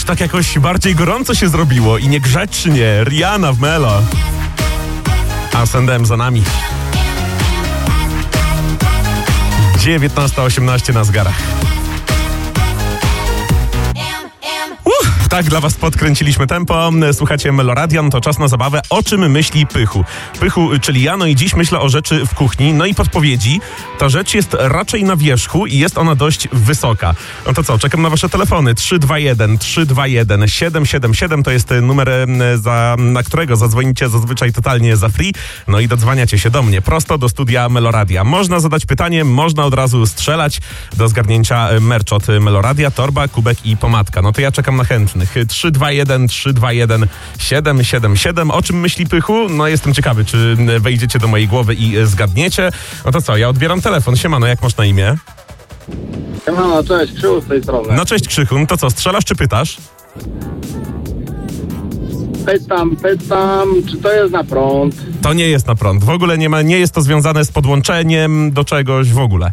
tak jakoś bardziej gorąco się zrobiło i niegrzecznie. Rihanna w Melo. A Sendem za nami. 19:18 na zegarach. Tak dla was podkręciliśmy tempo. Słuchacie Meloradian, to czas na zabawę. O czym myśli Pychu? Pychu, czyli ja, no i dziś myślę o rzeczy w kuchni. No i podpowiedzi. Ta rzecz jest raczej na wierzchu i jest ona dość wysoka. No to co, czekam na wasze telefony. 321 777 to jest numer, na którego zadzwonicie zazwyczaj totalnie za free. No i dodzwaniacie się do mnie prosto do studia Meloradia. Można zadać pytanie, można od razu strzelać. Do zgarnięcia merch od Meloradia, torba, kubek i pomadka. No to ja czekam na chętnych. 321 777. O czym myśli Pychu? No jestem ciekawy, czy wejdziecie do mojej głowy i zgadniecie. No to co, ja odbieram telefon. Siemano, jak masz na imię? Siemano, cześć, Krzychu z tej strony. No cześć Krzychu, no to co, strzelasz czy pytasz? Pytam, czy to jest na prąd? To nie jest na prąd. W ogóle nie jest to związane z podłączeniem do czegoś w ogóle.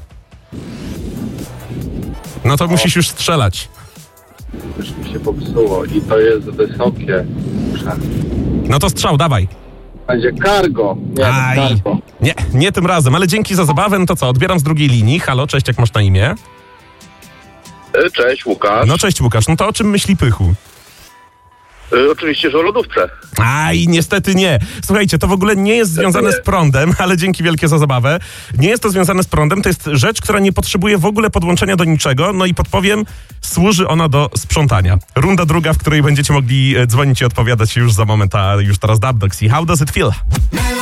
No to musisz już strzelać. Już mi się popsuło i to jest wysokie. No to strzał, dawaj. Będzie cargo. Nie, cargo. Nie tym razem, ale dzięki za zabawę. No to co, odbieram z drugiej linii. Halo, cześć, jak masz na imię? Cześć, Łukasz. No cześć Łukasz, no to o czym myśli Pychu? Oczywiście, że o lodówce. Aj, niestety nie. Słuchajcie, to w ogóle nie jest związane z prądem, ale dzięki wielkie za zabawę. Nie jest to związane z prądem, to jest rzecz, która nie potrzebuje w ogóle podłączenia do niczego. No i podpowiem, służy ona do sprzątania. Runda druga, w której będziecie mogli dzwonić i odpowiadać już za moment, a już teraz Dubdogs i How Does It Feel?